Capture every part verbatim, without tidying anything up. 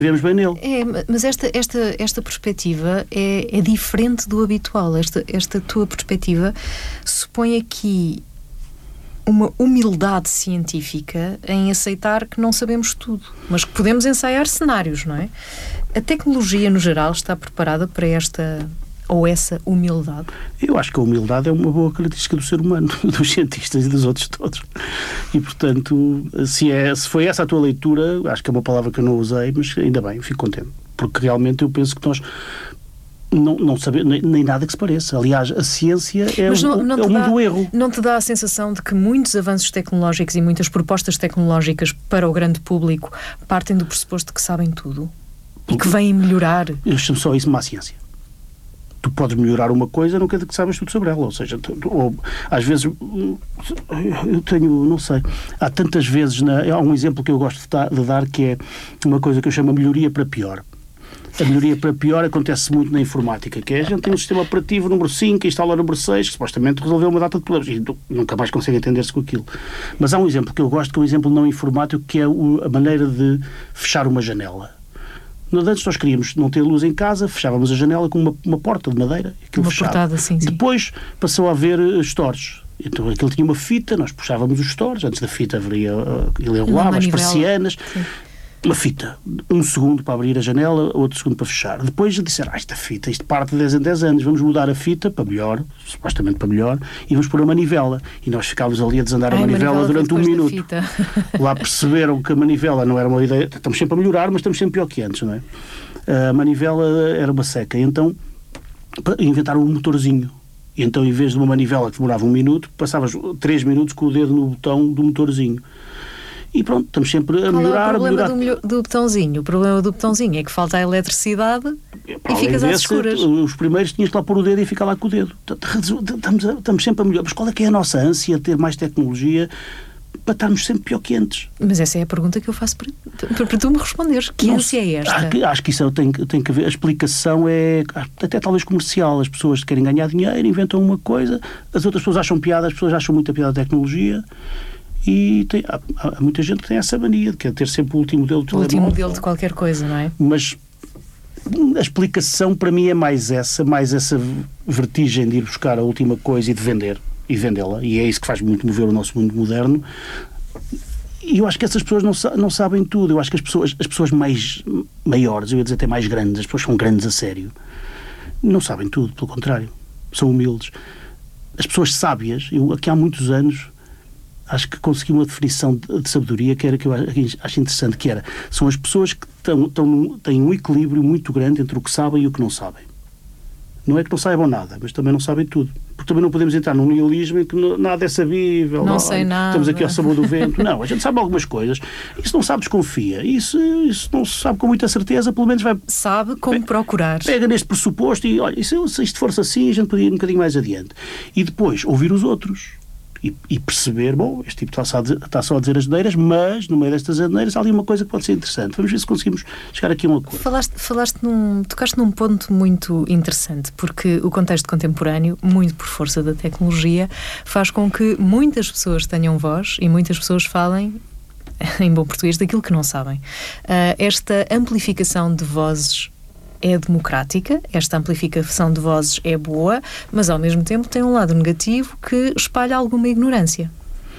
vivemos bem nele. É, mas esta, esta, esta perspectiva é, é diferente do habitual. Esta, esta tua perspectiva supõe aqui uma humildade científica em aceitar que não sabemos tudo, mas que podemos ensaiar cenários, não é? A tecnologia, no geral, está preparada para esta ou essa humildade? Eu acho que a humildade é uma boa característica do ser humano, dos cientistas e dos outros todos. E, portanto, se, é, se foi essa a tua leitura, acho que é uma palavra que eu não usei, mas ainda bem, eu fico contente. Porque realmente eu penso que nós não, não sabemos nem, nem nada que se pareça. Aliás, a ciência é mas não, o, não é o mundo do erro. Não te dá a sensação de que muitos avanços tecnológicos e muitas propostas tecnológicas para o grande público partem do pressuposto de que sabem tudo? E que vêm melhorar? Eu chamo só isso de má ciência. Tu podes melhorar uma coisa, não quer dizer que sabes tudo sobre ela. Ou seja, tu, ou, às vezes, eu tenho, não sei, há tantas vezes, na, há um exemplo que eu gosto de dar, de dar, que é uma coisa que eu chamo a melhoria para pior. A melhoria para pior acontece muito na informática, que é a gente tem um sistema operativo número cinco, instala o número seis, que supostamente resolveu uma data de problemas, e nunca mais consegue entender-se com aquilo. Mas há um exemplo que eu gosto, que é um exemplo não informático, que é o, a maneira de fechar uma janela. Antes nós queríamos não ter luz em casa, fechávamos a janela com uma, uma porta de madeira. Uma portada, sim, sim. Depois passou a haver stores. Então aquilo tinha uma fita, nós puxávamos os stores, antes da fita haveria, uh, ele enrolava as persianas. Sim. Uma fita, um segundo para abrir a janela, outro segundo para fechar. Depois disseram, ah, esta fita, isto parte de dez em dez anos, vamos mudar a fita para melhor, supostamente para melhor, e vamos pôr a manivela. E nós ficávamos ali a desandar Ai, a manivela, manivela durante um minuto. Lá perceberam que a manivela não era uma ideia, estamos sempre a melhorar, mas estamos sempre pior que antes, não é? A manivela era uma seca, então inventaram um motorzinho. E então, em vez de uma manivela que demorava um minuto, passavas três minutos com o dedo no botão do motorzinho. E pronto, estamos sempre a Qual melhorar. É o problema a melhorar. Do, do botãozinho? O problema do botãozinho é que falta a eletricidade e ficas às escuras. Os primeiros tinhas que lá pôr o dedo e ficar lá com o dedo. Estamos, estamos sempre a melhorar. Mas qual é que é a nossa ânsia de ter mais tecnologia para estarmos sempre pior que antes? Mas essa é a pergunta que eu faço para, para, para tu me responderes. Que Não, ânsia é esta? Acho, acho que isso tem, tem que haver. A explicação é até talvez comercial. As pessoas querem ganhar dinheiro, inventam uma coisa, as outras pessoas acham piada, as pessoas acham muita piada da tecnologia. E tem, há, há muita gente que tem essa mania de quer ter sempre o último modelo de telemóvel. O último modelo de qualquer coisa, não é? Mas a explicação para mim é mais essa, mais essa vertigem de ir buscar a última coisa e de vender, e vendê-la. E é isso que faz muito mover o nosso mundo moderno. E eu acho que essas pessoas não, não sabem tudo. Eu acho que as pessoas, as pessoas mais maiores, eu ia dizer até mais grandes, as pessoas que são grandes a sério, não sabem tudo, pelo contrário. São humildes. As pessoas sábias, eu aqui há muitos anos acho que consegui uma definição de, de sabedoria que era que eu acho interessante, que era, são as pessoas que tão, tão, têm um equilíbrio muito grande entre o que sabem e o que não sabem. Não é que não saibam nada, mas também não sabem tudo. Porque também não podemos entrar num nihilismo em que nada é sabível. Não, não sei nada. Estamos aqui ao sabor do vento. Não, a gente sabe algumas coisas. Isso não sabe, desconfia. Isso, isso não se sabe com muita certeza, pelo menos vai... Sabe como pe- procurar. Pega neste pressuposto e, olha, se, se isto fosse assim, a gente podia ir um bocadinho mais adiante. E depois, ouvir os outros. E, e perceber, bom, este tipo está só, a dizer, está só a dizer as asneiras, mas no meio destas asneiras há ali uma coisa que pode ser interessante. Vamos ver se conseguimos chegar aqui a um acordo. Falaste, falaste num, tocaste num ponto muito interessante, porque o contexto contemporâneo, muito por força da tecnologia, faz com que muitas pessoas tenham voz e muitas pessoas falem, em bom português, daquilo que não sabem. Uh, esta amplificação de vozes é democrática, esta amplificação de vozes é boa, mas ao mesmo tempo tem um lado negativo que espalha alguma ignorância.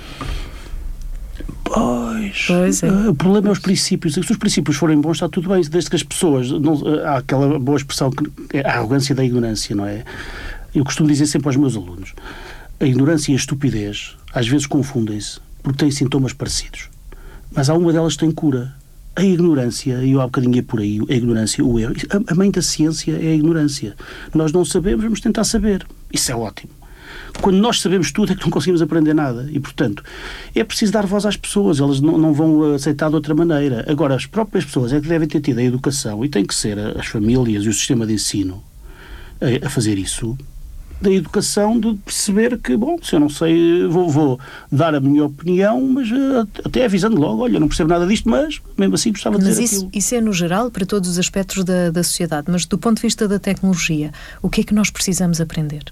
Pois, pois é. O problema é os princípios. Se os princípios forem bons, está tudo bem, desde que as pessoas, não, há aquela boa expressão, que é a arrogância da ignorância, não é? Eu costumo dizer sempre aos meus alunos, a ignorância e a estupidez às vezes confundem-se, porque têm sintomas parecidos, mas há uma delas que tem cura. A ignorância, e eu há bocadinho ia por aí, a ignorância, o erro, a, a mãe da ciência é a ignorância. Nós não sabemos, vamos tentar saber. Isso é ótimo. Quando nós sabemos tudo é que não conseguimos aprender nada. E, portanto, é preciso dar voz às pessoas. Elas não, não vão aceitar de outra maneira. Agora, as próprias pessoas é que devem ter tido a educação, e tem que ser as famílias e o sistema de ensino a, a fazer isso, da educação, de perceber que, bom, se eu não sei, vou, vou dar a minha opinião, mas uh, até avisando logo, olha, não percebo nada disto, mas mesmo assim gostava de mas dizer isso, aquilo. Isso é no geral, para todos os aspectos da, da sociedade, mas do ponto de vista da tecnologia, o que é que nós precisamos aprender?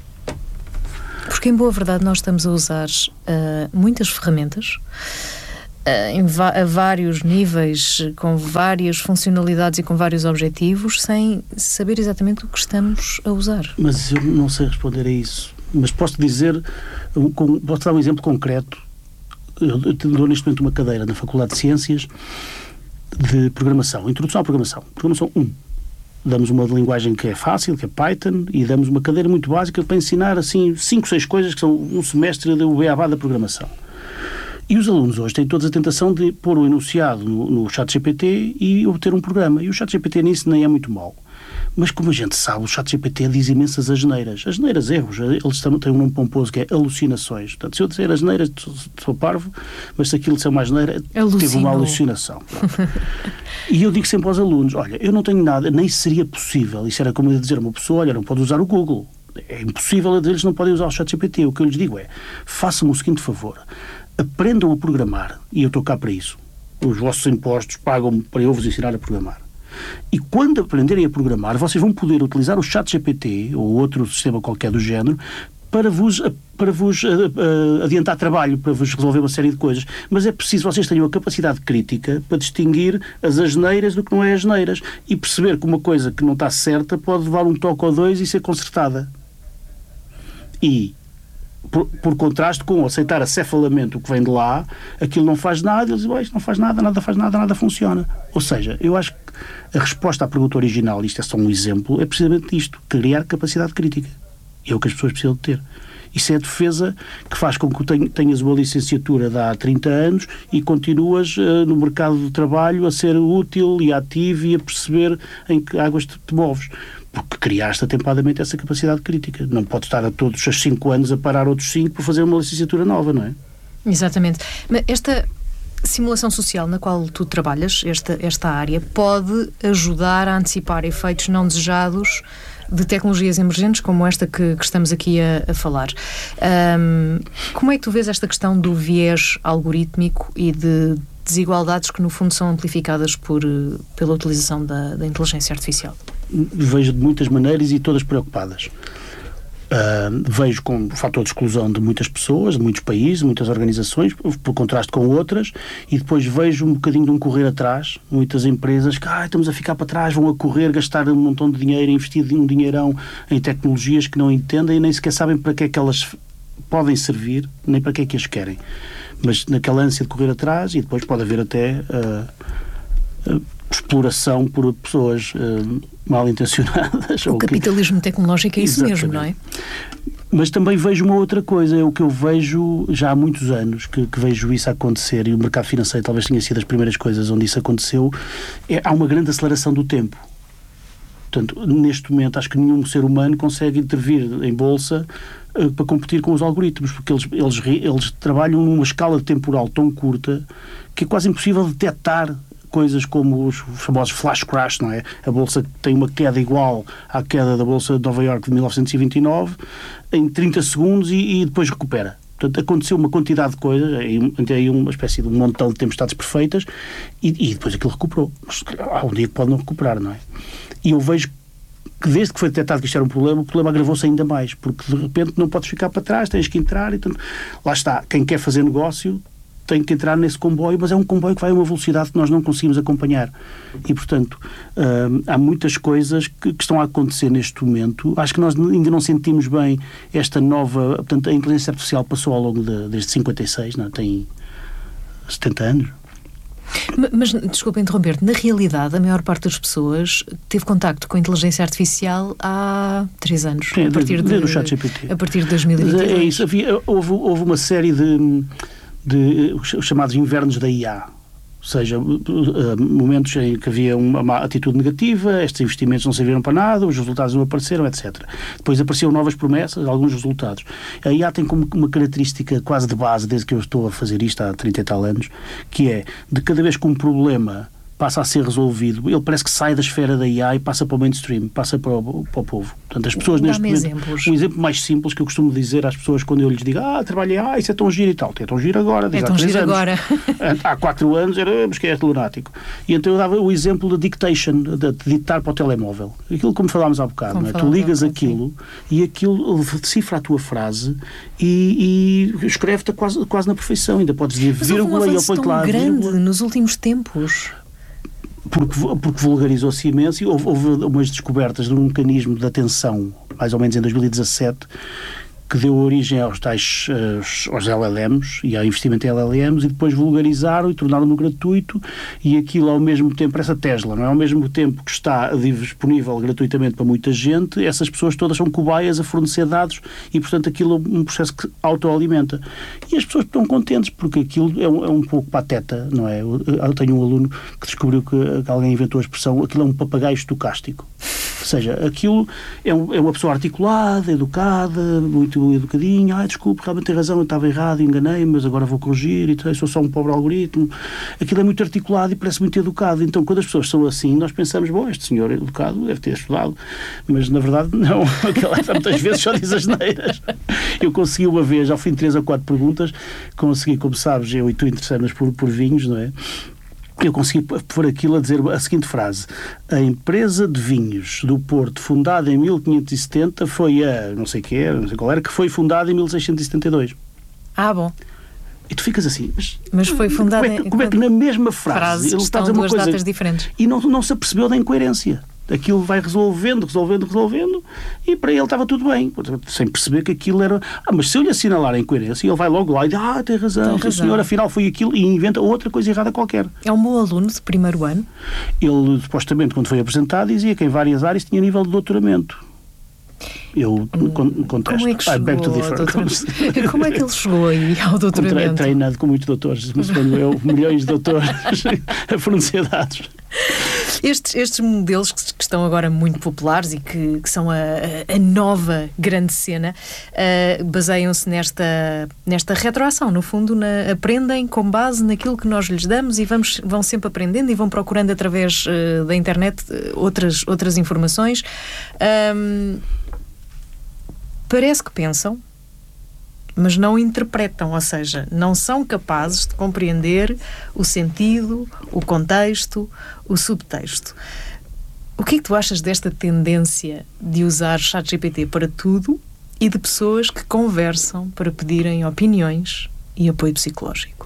Porque, em boa verdade, nós estamos a usar uh, muitas ferramentas Em a vários níveis, com várias funcionalidades e com vários objetivos, sem saber exatamente o que estamos a usar. Mas eu não sei responder a isso. Mas posso dizer, posso dar um exemplo concreto. Eu dou neste momento uma cadeira na Faculdade de Ciências de Programação, Introdução à Programação. Programação um. Damos uma linguagem que é fácil, que é Python, e damos uma cadeira muito básica para ensinar assim cinco, seis coisas que são um semestre do beabá da programação. E os alunos hoje têm toda a tentação de pôr o enunciado no, no ChatGPT e obter um programa. E o ChatGPT nisso nem é muito mau. Mas como a gente sabe, o ChatGPT diz imensas asneiras. Asneiras, erros. Eles têm um nome pomposo que é alucinações. Portanto, se eu dizer asneiras, sou parvo, mas se aquilo disser uma asneira, tive uma alucinação. E eu digo sempre aos alunos, olha, eu não tenho nada, nem seria possível. Isso era como eu dizer a uma pessoa, olha, não pode usar o Google. É impossível, eles não podem usar o ChatGPT. O que eu lhes digo é, façam-me o seguinte favor. Aprendam a programar, e eu estou cá para isso. Os vossos impostos pagam-me para eu vos ensinar a programar. E quando aprenderem a programar, vocês vão poder utilizar o ChatGPT ou outro sistema qualquer do género para vos, para vos uh, uh, adiantar trabalho, para vos resolver uma série de coisas. Mas é preciso que vocês tenham a capacidade crítica para distinguir as asneiras do que não é asneiras e perceber que uma coisa que não está certa pode levar um toque ou dois e ser consertada. E Por, por contraste com aceitar acefalamente o que vem de lá, aquilo não faz nada, eles dizem, isto não faz nada, nada faz nada, nada funciona. Ou seja, eu acho que a resposta à pergunta original, isto é só um exemplo, é precisamente isto, criar capacidade crítica. É o que as pessoas precisam de ter. Isso é a defesa que faz com que tenhas uma licenciatura de há trinta anos e continuas uh, no mercado de trabalho a ser útil e ativo e a perceber em que águas te, te moves. Porque criaste atempadamente essa capacidade crítica. Não pode estar a todos os cinco anos a parar outros cinco para fazer uma licenciatura nova, não é? Exatamente. Mas esta simulação social na qual tu trabalhas, esta, esta área, pode ajudar a antecipar efeitos não desejados de tecnologias emergentes como esta que, que estamos aqui a, a falar. Um, como é que tu vês esta questão do viés algorítmico e de desigualdades que no fundo são amplificadas por, pela utilização da, da inteligência artificial? Vejo de muitas maneiras e todas preocupadas. Uh, vejo com o fator de exclusão de muitas pessoas, de muitos países, de muitas organizações, por contraste com outras, e depois vejo um bocadinho de um correr atrás, muitas empresas que ah, estamos a ficar para trás, vão a correr, gastar um montão de dinheiro, investir um dinheirão em tecnologias que não entendem e nem sequer sabem para que é que elas podem servir, nem para que é que as querem. Mas naquela ânsia de correr atrás, e depois pode haver até uh, uh, exploração por pessoas uh, mal intencionadas. O capitalismo que... tecnológico é isso Exatamente. Mesmo, não é? Mas também vejo uma outra coisa, é o que eu vejo já há muitos anos, que, que vejo isso acontecer, e o mercado financeiro talvez tenha sido as primeiras coisas onde isso aconteceu, é, há uma grande aceleração do tempo. Portanto, neste momento, acho que nenhum ser humano consegue intervir em bolsa uh, para competir com os algoritmos, porque eles, eles, eles trabalham numa escala temporal tão curta que é quase impossível detectar coisas como os famosos flash crash, não é? A bolsa tem uma queda igual à queda da bolsa de Nova Iorque de mil novecentos e vinte e nove em trinta segundos e, e depois recupera. Portanto, aconteceu uma quantidade de coisas, aí uma espécie de um montão de tempestades perfeitas e, e depois aquilo recuperou. Mas há um dia que pode não recuperar, não é? E eu vejo que desde que foi detectado que isto era um problema, o problema agravou-se ainda mais, porque de repente não podes ficar para trás, tens que entrar e portanto, lá está, quem quer fazer negócio tem que entrar nesse comboio, mas é um comboio que vai a uma velocidade que nós não conseguimos acompanhar. E, portanto, hum, há muitas coisas que, que estão a acontecer neste momento. Acho que nós ainda não sentimos bem esta nova... Portanto, a inteligência artificial passou ao longo de, desde cinquenta e seis, não é? Tem setenta anos. Mas, desculpa interromper-te, na realidade a maior parte das pessoas teve contacto com a inteligência artificial há três anos. É, a partir desde de, o ChatGPT. A partir de dois mil e vinte e dois. É isso. Havia, houve, houve uma série de... de os chamados invernos da I A, ou seja, momentos em que havia uma atitude negativa, estes investimentos não serviram para nada, os resultados não apareceram, etcétera. Depois apareceram novas promessas, alguns resultados. A I A tem como uma característica quase de base, desde que eu estou a fazer isto há trinta e tal anos, que é, de cada vez que um problema passa a ser resolvido. Ele parece que sai da esfera da I A e passa para o mainstream, passa para o, para o povo. Portanto, as pessoas neste momento... Exemplos. Um exemplo mais simples que eu costumo dizer às pessoas quando eu lhes digo ah, trabalhei, ah, isso é tão giro e tal. É tão giro agora. É tão giro anos. agora. Há quatro anos era, mas que é lunático. E então eu dava o exemplo da dictation, de ditar para o telemóvel. Aquilo como falámos há bocado, não é? Tu ligas aquilo sim. e aquilo decifra a tua frase e, e escreve-te quase, quase na perfeição. Ainda podes dizer vírgula e ele põe lá. Grande vírgula. Nos últimos tempos. Porque, porque vulgarizou-se imenso e houve, houve umas descobertas de um mecanismo de atenção, mais ou menos em dois mil e dezassete, que deu origem aos tais aos, aos L L Ms e ao investimento em L L Ms, e depois vulgarizaram e tornaram-no gratuito, e aquilo ao mesmo tempo, essa Tesla, não é? Ao mesmo tempo que está disponível gratuitamente para muita gente, essas pessoas todas são cobaias a fornecer dados e, portanto, aquilo é um processo que autoalimenta. E as pessoas estão contentes, porque aquilo é um, é um pouco pateta, não é? Eu, eu tenho um aluno que descobriu que, que alguém inventou a expressão, aquilo é um papagaio estocástico. Ou seja, aquilo é, um, é uma pessoa articulada, educada, muito educadinha, ah, desculpe, realmente tem razão, eu estava errado, enganei, mas agora vou corrigir, e sou só um pobre algoritmo. Aquilo é muito articulado e parece muito educado. Então, quando as pessoas são assim, nós pensamos, bom, este senhor é educado, deve ter estudado, mas na verdade não, aquela muitas vezes só diz asneiras. Eu consegui uma vez, ao fim de três ou quatro perguntas, consegui, como sabes, eu e tu interessamos por, por vinhos, não é? Eu consegui pôr aquilo a dizer a seguinte frase: a empresa de vinhos do Porto, fundada em mil quinhentos e setenta, foi a, não sei o que era, não sei qual era, que foi fundada em mil seiscentos e setenta e dois. Ah, bom. E tu ficas assim, mas, mas foi fundada como é, que, como é que na mesma frase ele está a dizer uma coisa datas diferentes e não, não se apercebeu da incoerência? Aquilo vai resolvendo, resolvendo, resolvendo, e para ele estava tudo bem, sem perceber que aquilo era... Ah, mas se eu lhe assinalar a incoerência, ele vai logo lá e diz, ah, tem razão, tem razão. Senhor, afinal foi aquilo, e inventa outra coisa errada qualquer. É um bom aluno de primeiro ano? Ele, supostamente, quando foi apresentado, dizia que em várias áreas tinha nível de doutoramento. Eu hum, contesto. Como é que chegou ao Como é que ele chegou aí ao doutoramento? Treinado com muitos doutores, mas quando eu, milhões de doutores a fornecer dados. Estes, estes modelos que, que estão agora muito populares e que, que são a, a nova grande cena, uh, baseiam-se nesta, nesta retroação. No fundo, na, aprendem com base naquilo que nós lhes damos e vamos, vão sempre aprendendo e vão procurando através uh, da internet uh, outras, outras informações. Um, parece que pensam, mas não interpretam, ou seja, não são capazes de compreender o sentido, o contexto, o subtexto. O que é que tu achas desta tendência de usar ChatGPT para tudo e de pessoas que conversam para pedirem opiniões e apoio psicológico?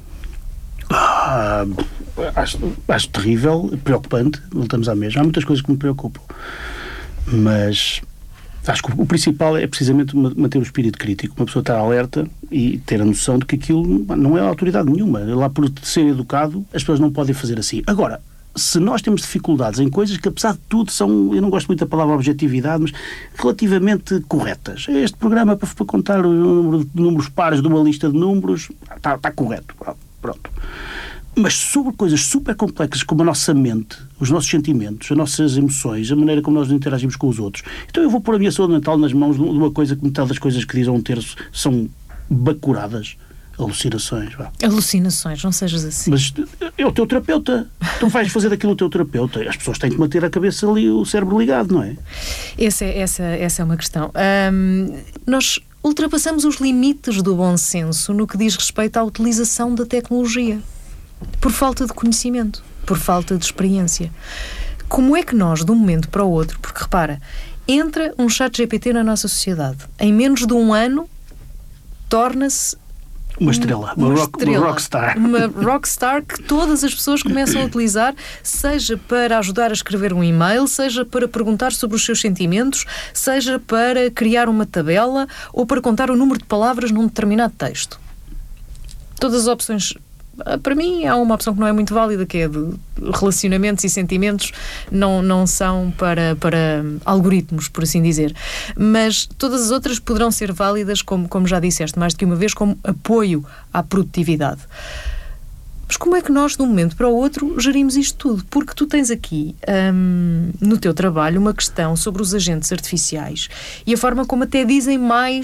Ah, acho, acho terrível, preocupante, voltamos à mesma. Há muitas coisas que me preocupam, mas... acho que o principal é precisamente manter o espírito crítico, uma pessoa estar alerta e ter a noção de que aquilo não é autoridade nenhuma. Lá por ser educado, as pessoas não podem fazer assim. Agora, se nós temos dificuldades em coisas que, apesar de tudo, são, eu não gosto muito da palavra objetividade, mas relativamente corretas. Este programa para, para contar o número de números pares de uma lista de números, está, está correto. Pronto. Mas sobre coisas super complexas como a nossa mente, os nossos sentimentos, as nossas emoções, a maneira como nós interagimos com os outros. Então eu vou pôr a minha saúde mental nas mãos de uma coisa que metade das coisas que dizem um terço são bacuradas, alucinações. Vá. Alucinações, não sejas assim. Mas é o teu terapeuta. Tu vais fazer daquilo o teu terapeuta. As pessoas têm que manter a cabeça ali, o cérebro ligado, não é? Essa, essa, essa é uma questão. Hum, nós ultrapassamos os limites do bom senso no que diz respeito à utilização da tecnologia. Por falta de conhecimento, por falta de experiência. Como é que nós, de um momento para o outro, porque repara, entra um ChatGPT na nossa sociedade, em menos de um ano torna-se uma estrela, uma, uma, rock, estrela, uma rockstar. Uma rockstar que todas as pessoas começam a utilizar, seja para ajudar a escrever um e-mail, seja para perguntar sobre os seus sentimentos, seja para criar uma tabela ou para contar o número de palavras num determinado texto. Todas as opções... Para mim, há uma opção que não é muito válida, que é de relacionamentos e sentimentos, não, não são para, para algoritmos, por assim dizer. Mas todas as outras poderão ser válidas, como, como já disseste mais do que uma vez, como apoio à produtividade. Mas como é que nós, de um momento para o outro, gerimos isto tudo? Porque tu tens aqui, hum, no teu trabalho, uma questão sobre os agentes artificiais e a forma como até dizem mais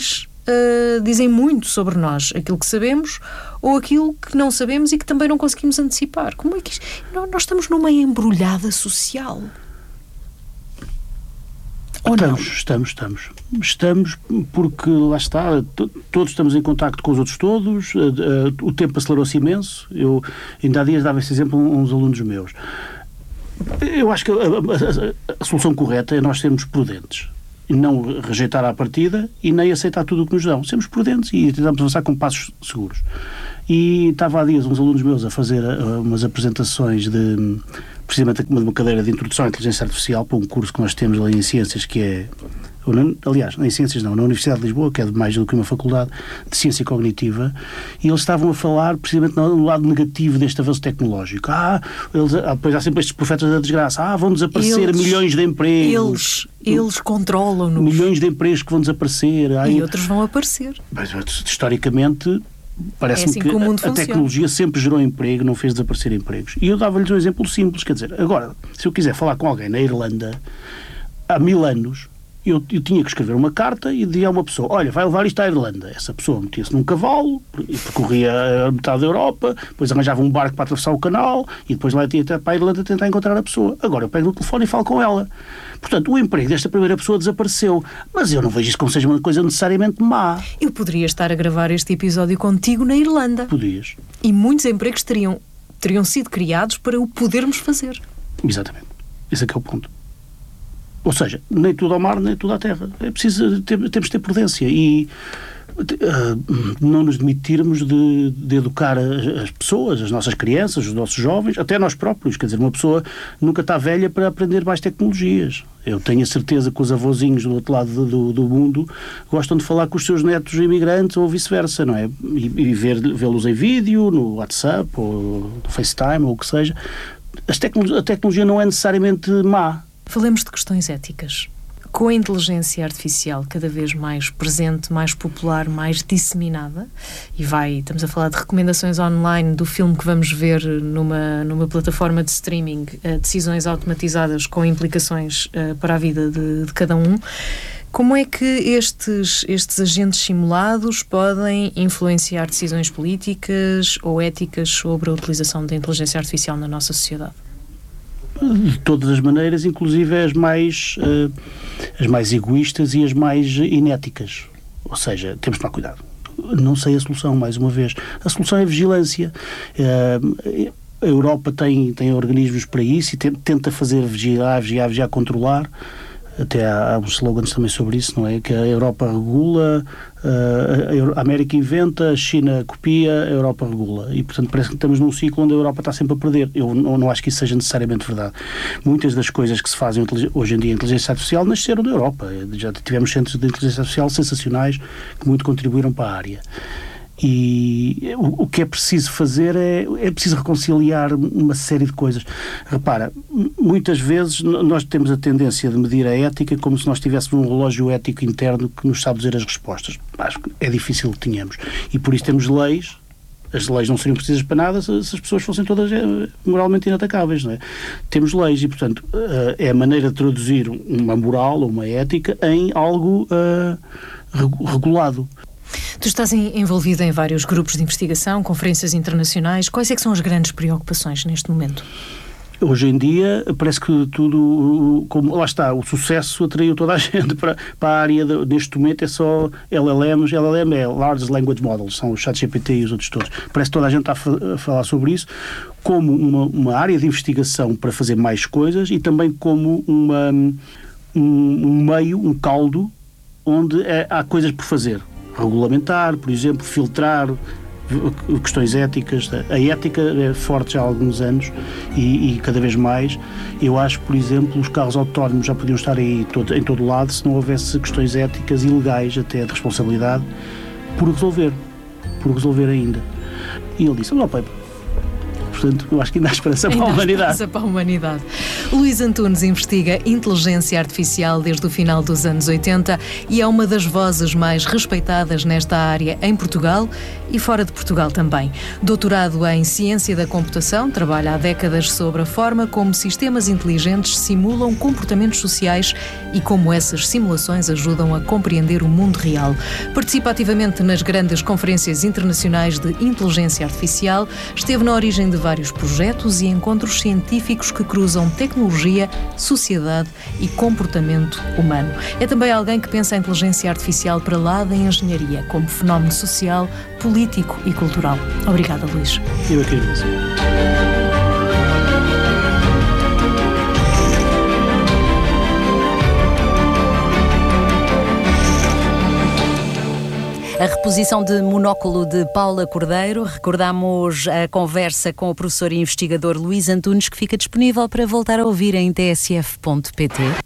uh, dizem muito sobre nós, aquilo que sabemos ou aquilo que não sabemos e que também não conseguimos antecipar. Como é que isto... Nós estamos numa embrulhada social. Ou estamos, não? estamos, estamos. Estamos porque, lá está, todos estamos em contacto com os outros todos, o tempo acelerou-se imenso. Eu, ainda há dias, dava esse exemplo a uns alunos meus. Eu acho que a, a, a solução correta é nós sermos prudentes. E não rejeitar à partida e nem aceitar tudo o que nos dão. Sermos prudentes e tentamos avançar com passos seguros. E estava há dias uns alunos meus a fazer uh, umas apresentações de, precisamente de uma cadeira de introdução à inteligência artificial para um curso que nós temos ali em Ciências, que é, aliás, em Ciências não, na Universidade de Lisboa, que é de mais do que uma faculdade de Ciência Cognitiva, e eles estavam a falar precisamente no lado negativo deste avanço tecnológico. Ah, eles, ah depois há sempre estes profetas da desgraça. Ah, vão desaparecer eles, milhões de empregos. Eles, eles controlam-nos. Milhões de empregos que vão desaparecer. Ah, e outros vão aparecer. Mas, historicamente... Parece-me é assim que, que, que a, a tecnologia sempre gerou emprego, não fez desaparecer empregos. E eu dava-lhes um exemplo simples, quer dizer, agora, se eu quiser falar com alguém na Irlanda, há mil anos, eu, eu tinha que escrever uma carta e dizia a uma pessoa, olha, vai levar isto à Irlanda. Essa pessoa metia-se num cavalo e percorria a metade da Europa, depois arranjava um barco para atravessar o canal e depois lá ia até para a Irlanda tentar encontrar a pessoa. Agora eu pego no telefone e falo com ela. Portanto, o emprego desta primeira pessoa desapareceu. Mas eu não vejo isso como seja uma coisa necessariamente má. Eu poderia estar a gravar este episódio contigo na Irlanda. Podias. E muitos empregos teriam, teriam sido criados para o podermos fazer. Exatamente. Esse é que é o ponto. Ou seja, nem tudo ao mar, nem tudo à terra. É preciso ter, temos de ter prudência e uh, não nos demitirmos de, de educar as, as pessoas, as nossas crianças, os nossos jovens, até nós próprios. Quer dizer, uma pessoa nunca está velha para aprender mais tecnologias. Eu tenho a certeza que os avôzinhos do outro lado do, do mundo gostam de falar com os seus netos imigrantes ou vice-versa, não é? E, e ver, vê-los em vídeo, no WhatsApp ou no FaceTime ou o que seja. As tecno- a tecnologia não é necessariamente má. Falemos de questões éticas. Com a inteligência artificial cada vez mais presente, mais popular, mais disseminada, e vai, estamos a falar de recomendações online do filme que vamos ver numa, numa plataforma de streaming, uh, decisões automatizadas com implicações uh, para a vida de, de cada um, como é que estes, estes agentes simulados podem influenciar decisões políticas ou éticas sobre a utilização da inteligência artificial na nossa sociedade? De todas as maneiras, inclusive as mais, uh, as mais egoístas e as mais inéticas. Ou seja, temos de tomar cuidado. Não sei a solução, mais uma vez. A solução é a vigilância. Uh, a Europa tem, tem organismos para isso e tenta fazer vigiar, vigiar, vigiar, controlar. Até há, há uns slogans também sobre isso, não é? Que a Europa regula, a América inventa, a China copia, a Europa regula. E, portanto, parece que estamos num ciclo onde a Europa está sempre a perder. Eu não, não acho que isso seja necessariamente verdade. Muitas das coisas que se fazem hoje em dia em inteligência artificial nasceram da Europa. Já tivemos centros de inteligência artificial sensacionais que muito contribuíram para a área. E o, o que é preciso fazer é, é preciso reconciliar uma série de coisas. Repara, muitas vezes nós temos a tendência de medir a ética como se nós tivéssemos um relógio ético interno que nos sabe dizer as respostas. Acho que é difícil que tenhamos. E por isso temos leis. As leis não seriam precisas para nada se, se as pessoas fossem todas moralmente inatacáveis, não é? Temos leis e, portanto, uh, é a maneira de traduzir uma moral ou uma ética em algo uh, regulado. Tu estás envolvido em vários grupos de investigação, conferências internacionais. Quais é que são as grandes preocupações neste momento? Hoje em dia parece que tudo, como lá está, o sucesso atraiu toda a gente para, para a área, de, neste momento é só L L Ms, L L M é Large Language Models, são os ChatGPT e os outros todos. Parece que toda a gente está a falar sobre isso como uma, uma área de investigação para fazer mais coisas e também como uma, um, um meio, um caldo, onde é, há coisas por fazer. Regulamentar, por exemplo, filtrar questões éticas. A ética é forte já há alguns anos e, e cada vez mais. Eu acho que, por exemplo, os carros autónomos já podiam estar aí todo, em todo lado se não houvesse questões éticas e legais até de responsabilidade por resolver, por resolver ainda. E ele disse, não, Pepe, portanto, eu acho que ainda há esperança ainda para a humanidade. Há esperança para a humanidade. Luís Antunes investiga inteligência artificial desde o final dos anos oitenta e é uma das vozes mais respeitadas nesta área em Portugal e fora de Portugal também. Doutorado em Ciência da Computação, trabalha há décadas sobre a forma como sistemas inteligentes simulam comportamentos sociais e como essas simulações ajudam a compreender o mundo real. Participa ativamente nas grandes conferências internacionais de inteligência artificial, esteve na origem de vários projetos e encontros científicos que cruzam tecnologia, sociedade e comportamento humano. É também alguém que pensa a inteligência artificial para lá da engenharia, como fenómeno social, político e cultural. Obrigada, Luís. Eu agradeço. A reposição de Monóculo de Paula Cordeiro. Recordamos a conversa com o professor e investigador Luís Antunes, que fica disponível para voltar a ouvir em t s f ponto p t.